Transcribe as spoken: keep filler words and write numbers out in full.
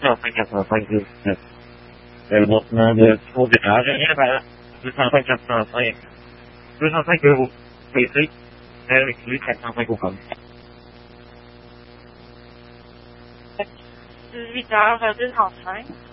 cent quatre-vingt-cinq dix-sept. C'est le montant de faux départ. Rien à deux cent cinq quatre cent cinq. deux cent cinq euros. P C. Elle inclut quatre cent cinq au com. dix-huit heures deux cent cinq.